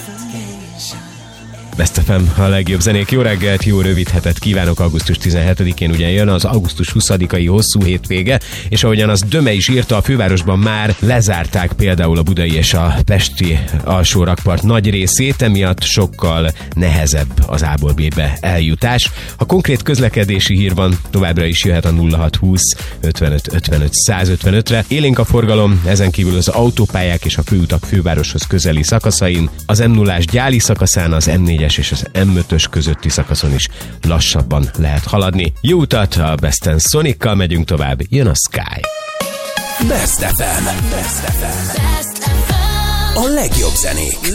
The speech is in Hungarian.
Best FM, a legjobb zenék. Jó reggelt, jó rövid hetet kívánok. Augusztus 17-én ugye jön az augusztus 20-ai hosszú hétvége, és ahogyan az Döme is írta, a fővárosban már lezárták például a budai és a pesti alsó rakpart nagy részét, emiatt sokkal nehezebb az A-ból B-be eljutás. Ha konkrét közlekedési hír van, továbbra is jöhet a 0620 55 55 155-re. Élénk a forgalom, ezen kívül az autópályák és a főutak fővároshoz közeli szakaszain, az M0-ás Gyáli szakaszán, az M4-es és az M5-ös közötti szakaszon is lassabban lehet haladni. Jó utat, a Besten Sonikkal megyünk tovább, jön a Sky. Best FM. A legjobb zenék.